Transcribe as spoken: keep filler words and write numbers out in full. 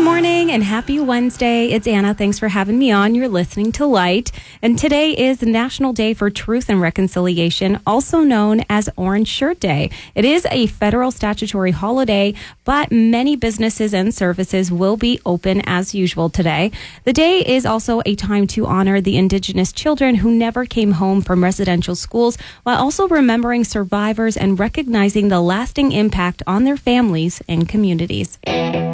morning and happy Wednesday. It's Anna. Thanks for having me on. You're listening to Light. And today is National Day for Truth and Reconciliation, also known as Orange Shirt Day. It is a federal statutory holiday, but many businesses and services will be open as usual today. The day is also a time to honor the Indigenous children who never came home from residential schools, while also remembering survivors and recognizing the lasting impact on their families and communities.